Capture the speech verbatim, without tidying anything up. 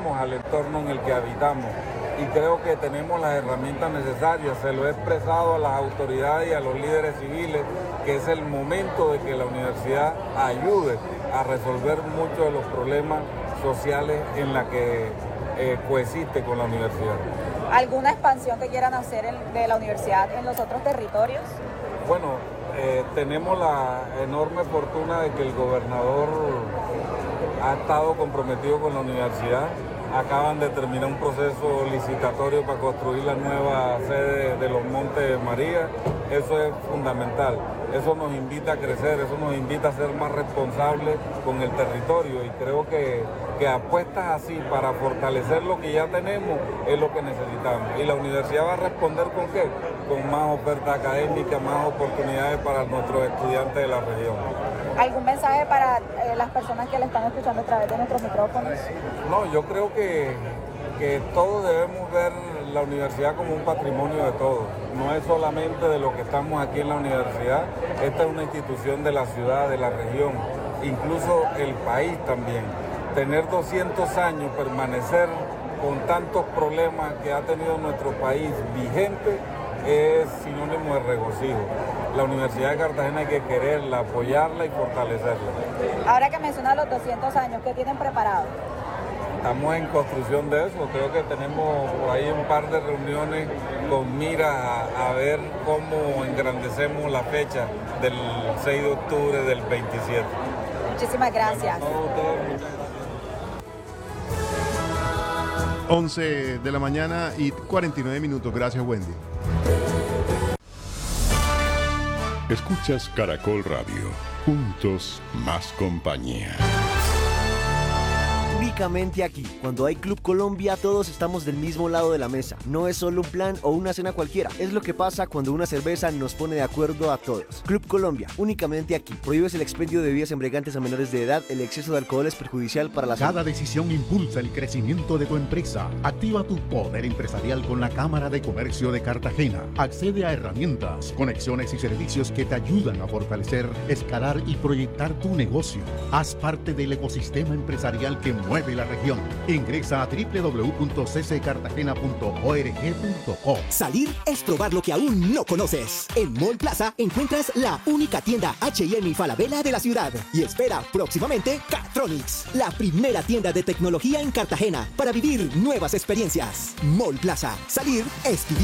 adaptemos al entorno en el que habitamos. Y creo que tenemos las herramientas necesarias. Se lo he expresado a las autoridades y a los líderes civiles que es el momento de que la universidad ayude a resolver muchos de los problemas sociales en la que eh, coexiste con la universidad. ¿Alguna expansión que quieran hacer en, de la universidad en los otros territorios? Bueno, eh, tenemos la enorme fortuna de que el gobernador ha estado comprometido con la universidad. Acaban de terminar un proceso licitatorio para construir la nueva sede de los Montes María. Eso es fundamental. Eso nos invita a crecer, eso nos invita a ser más responsables con el territorio y creo que, que apuestas así para fortalecer lo que ya tenemos es lo que necesitamos. Y la universidad va a responder ¿con qué? Con más oferta académica, más oportunidades para nuestros estudiantes de la región. ¿Algún mensaje para eh, las personas que le están escuchando a través de nuestros micrófonos? No, yo creo que, que todos debemos ver la universidad como un patrimonio de todos. No es solamente de los que estamos aquí en la universidad, esta es una institución de la ciudad, de la región, incluso el país también. Tener doscientos años, permanecer con tantos problemas que ha tenido nuestro país vigente, es sinónimo de regocijo. La Universidad de Cartagena hay que quererla, apoyarla y fortalecerla. Ahora que mencionas los doscientos años, ¿qué tienen preparado? Estamos en construcción de eso, creo que tenemos por ahí un par de reuniones con mira a, a ver cómo engrandecemos la fecha del seis de octubre del veintisiete. Muchísimas gracias. once de la mañana y cuarenta y nueve minutos. Gracias, Wendy. Escuchas Caracol Radio. Juntos, más compañía. Únicamente aquí, cuando hay Club Colombia, todos estamos del mismo lado de la mesa. No es solo un plan o una cena cualquiera. Es lo que pasa cuando una cerveza nos pone de acuerdo a todos. Club Colombia, únicamente aquí. Prohíbes el expendio de bebidas embriagantes a menores de edad. El exceso de alcohol es perjudicial para la salud. Cada decisión impulsa el crecimiento de tu empresa. Activa tu poder empresarial con la Cámara de Comercio de Cartagena. Accede a herramientas, conexiones y servicios que te ayudan a fortalecer, escalar y proyectar tu negocio. Haz parte del ecosistema empresarial que mueve la región. Ingresa a doble u doble u doble u punto c c cartagena punto org punto co. Salir es probar lo que aún no conoces. En Mall Plaza encuentras la única tienda H y M y Falabella de la ciudad. Y espera próximamente Catronics, la primera tienda de tecnología en Cartagena para vivir nuevas experiencias. Mall Plaza. Salir es vivir.